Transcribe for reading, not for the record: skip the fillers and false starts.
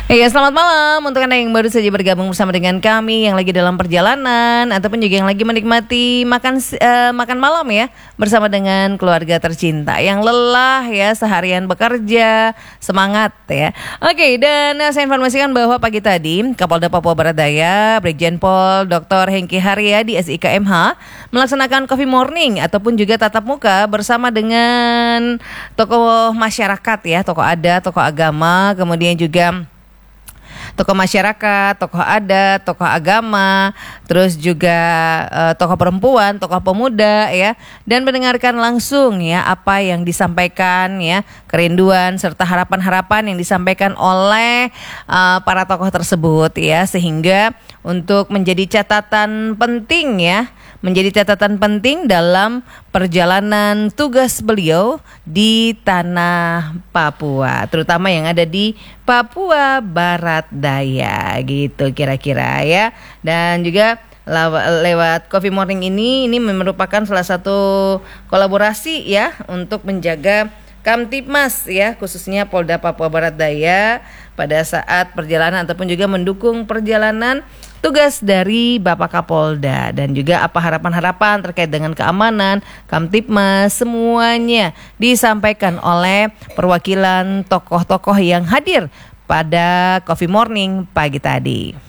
Iya, selamat malam untuk Anda yang baru saja bergabung bersama dengan kami, yang lagi dalam perjalanan ataupun juga yang lagi menikmati makan malam ya, bersama dengan keluarga tercinta yang lelah ya seharian bekerja, semangat ya. Oke, dan saya informasikan bahwa pagi tadi Kapolda Papua Barat Daya Brigjen Pol Dr. Hengki Haryadi SIKMH melaksanakan coffee morning ataupun juga tatap muka bersama dengan tokoh masyarakat ya, tokoh adat, tokoh agama, kemudian juga tokoh masyarakat, tokoh adat, tokoh agama, terus juga tokoh perempuan, tokoh pemuda ya, dan mendengarkan langsung ya apa yang disampaikan ya, kerinduan serta harapan-harapan yang disampaikan oleh para tokoh tersebut ya, sehingga untuk menjadi catatan penting ya, menjadi catatan penting dalam perjalanan tugas beliau di tanah Papua, terutama yang ada di Papua Barat Daya gitu kira-kira ya. Dan juga lewat Coffee Morning ini merupakan salah satu kolaborasi ya untuk menjaga Kamtibmas ya, khususnya Polda Papua Barat Daya pada saat perjalanan ataupun juga mendukung perjalanan tugas dari Bapak Kapolda, dan juga apa harapan-harapan terkait dengan keamanan Kamtibmas, semuanya disampaikan oleh perwakilan tokoh-tokoh yang hadir pada Coffee Morning pagi tadi.